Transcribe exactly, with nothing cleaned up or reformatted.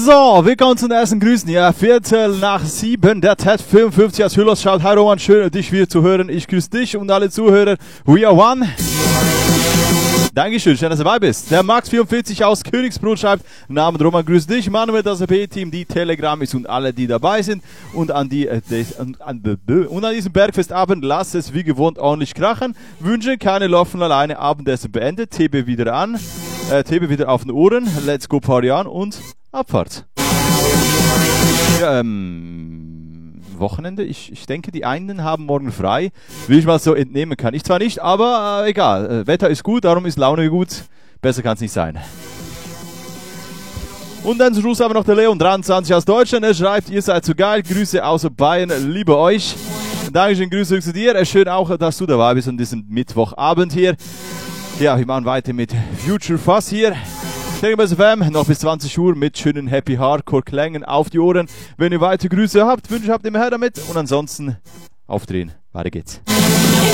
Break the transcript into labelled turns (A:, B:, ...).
A: So, willkommen zum ersten Grüßen. Ja, Viertel nach sieben, der Ted fünfundfünfzig aus Hüllers schaut. Hi Roman, schön dich wieder zu hören. Ich grüße dich und alle Zuhörer. We are one. Dankeschön, schön, dass du dabei bist. Der Max vierundvierzig aus Königsbrunn schreibt, Namen Roman, grüß dich. Manuel, das A P-Team, die Telegram ist und alle, die dabei sind. Und an, die, äh, des, an, an, und an diesem Bergfestabend, lasst es wie gewohnt ordentlich krachen. Wünsche keine Laufen alleine, Abendessen beendet. T B wieder an. Äh, T B wieder auf den Ohren. Let's go Party an und Abfahrt. Ja, ähm, Wochenende. Ich, ich denke, die einen haben morgen frei, wie ich mal so entnehmen kann. Ich zwar nicht, aber äh, egal. Äh, Wetter ist gut, darum ist Laune gut. Besser kann es nicht sein. Und dann zum Schluss haben wir noch der Leon dreiundzwanzig aus Deutschland. Er schreibt, ihr seid so geil. Grüße aus Bayern. Liebe euch. Dankeschön, Grüße zu dir. Schön auch, dass du dabei bist an diesem Mittwochabend hier. Ja, wir machen weiter mit Future Fuzz hier. F M, noch bis zwanzig Uhr mit schönen Happy Hardcore Klängen auf die Ohren. Wenn ihr weitere Grüße habt, Wünsche habt, immer her damit. Und ansonsten aufdrehen. Weiter geht's.